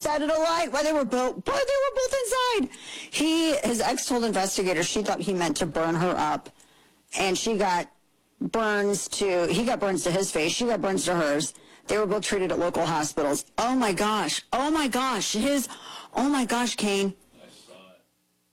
decided to lie. Well, they were both inside. His ex told investigators she thought he meant to burn her up, and he got burns to his face. She got burns to hers. They were both treated at local hospitals. Oh my gosh, Kane. I saw it.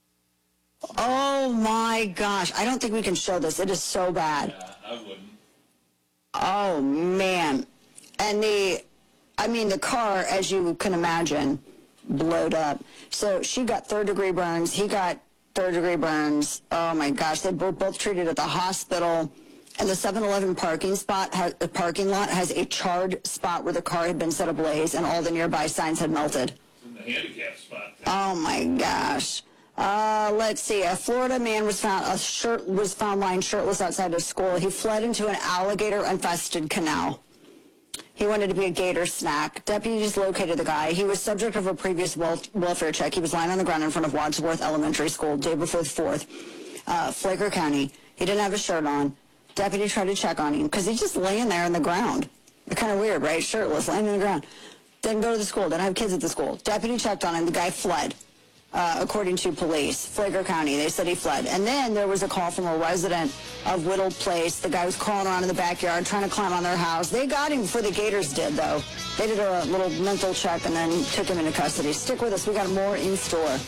Oh my gosh. I don't think we can show this. It is so bad. Yeah, I wouldn't. Oh man. And the car, as you can imagine, blowed up. So she got third-degree burns. He got third-degree burns. Oh my gosh. They were both treated at the hospital. And the 7-Eleven parking lot has a charred spot where the car had been set ablaze and all the nearby signs had melted. It's in the handicap spot. Oh my gosh. Let's see. A Florida man was found lying shirtless outside of school. He fled into an alligator-infested canal. He wanted to be a gator snack. Deputies located the guy. He was subject of a previous welfare check. He was lying on the ground in front of Wadsworth Elementary School, day before the 4th, Flagler County. He didn't have his shirt on. Deputy tried to check on him because he's just laying there on the ground. It's kind of weird, right? Shirtless, laying on the ground. Didn't go to the school. Didn't have kids at the school. Deputy checked on him. The guy fled. According to police, Flagler County, they said he fled. And then there was a call from a resident of Whittle Place. The guy was crawling around in the backyard trying to climb on their house. They got him before the Gators did, though. They did a little mental check and then took him into custody. Stick with us. We got more in store.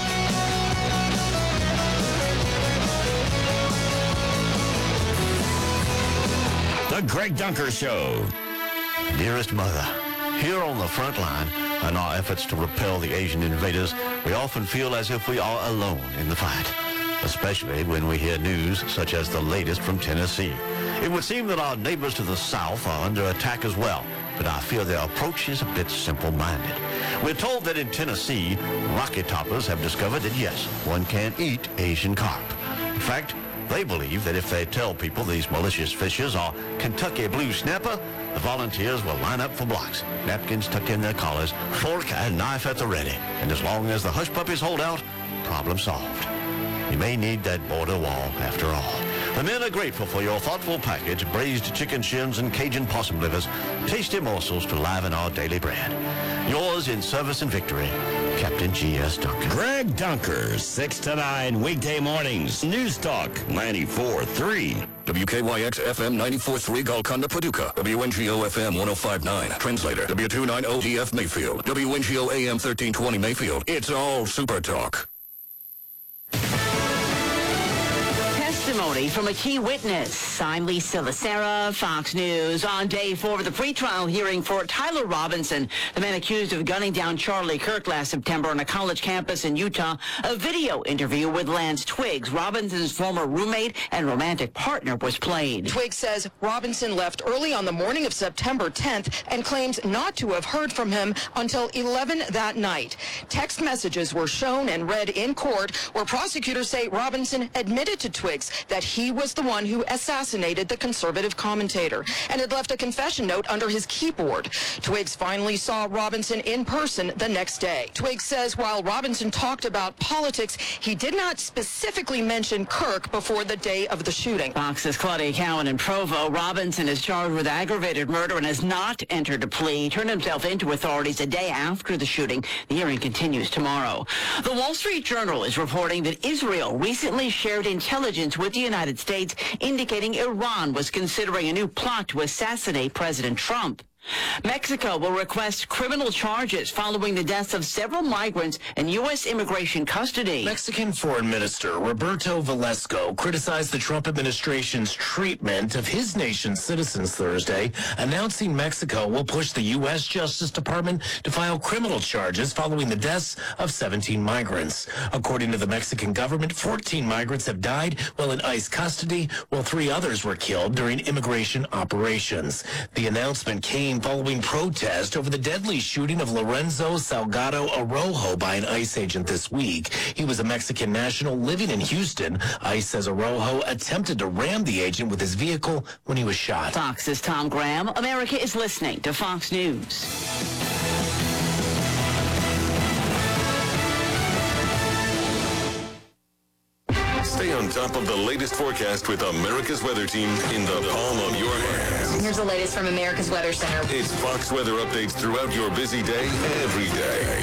The Greg Dunker Show. Dearest Mother, here on the front line, in our efforts to repel the Asian invaders, we often feel as if we are alone in the fight, especially when we hear news such as the latest from Tennessee. It would seem that our neighbors to the south are under attack as well, but I fear their approach is a bit simple-minded. We're told that in Tennessee, rocket toppers have discovered that, yes, one can eat Asian carp. In fact, they believe that if they tell people these malicious fishes are Kentucky blue snapper, the volunteers will line up for blocks, napkins tucked in their collars, fork and knife at the ready. And as long as the hush puppies hold out, problem solved. You may need that border wall after all. The men are grateful for your thoughtful package, braised chicken shins and Cajun possum livers, tasty morsels to liven our daily bread. Yours in service and victory, Captain G.S. Duncan. Greg Dunker, 6 to 9, weekday mornings. News Talk 94.3. WKYX FM 94.3 Golconda, Paducah. WNGO FM 105.9. Translator, W290 DF Mayfield. WNGO AM 1320 Mayfield. It's all Super Talk. Testimony from a key witness. I'm Lisa Lacera, Fox News. On day 4 of the pretrial hearing for Tyler Robinson, the man accused of gunning down Charlie Kirk last September on a college campus in Utah, a video interview with Lance Twiggs, Robinson's former roommate and romantic partner, was played. Twiggs says Robinson left early on the morning of September 10th and claims not to have heard from him until 11 that night. Text messages were shown and read in court where prosecutors say Robinson admitted to Twiggs that he was the one who assassinated the conservative commentator and had left a confession note under his keyboard. Twiggs finally saw Robinson in person the next day. Twiggs says while Robinson talked about politics, he did not specifically mention Kirk before the day of the shooting. Fox's Claudia Cowan in Provo. Robinson is charged with aggravated murder and has not entered a plea. He turned himself into authorities a day after the shooting. The hearing continues tomorrow. The Wall Street Journal is reporting that Israel recently shared intelligence with the United States indicating Iran was considering a new plot to assassinate President Trump. Mexico will request criminal charges following the deaths of several migrants in U.S. immigration custody. Mexican Foreign Minister Roberto Velasco criticized the Trump administration's treatment of his nation's citizens Thursday, announcing Mexico will push the U.S. Justice Department to file criminal charges following the deaths of 17 migrants. According to the Mexican government, 14 migrants have died while in ICE custody, while 3 others were killed during immigration operations. The announcement came following protest over the deadly shooting of Lorenzo Salgado Araujo by an ICE agent this week. He was a Mexican national living in Houston. ICE says Araujo attempted to ram the agent with his vehicle when he was shot. Fox's Tom Graham. America is listening to Fox News. Stay on top of the latest forecast with America's Weather Team in the palm of your hands. Here's the latest from America's Weather Center. It's Fox weather updates throughout your busy day, every day.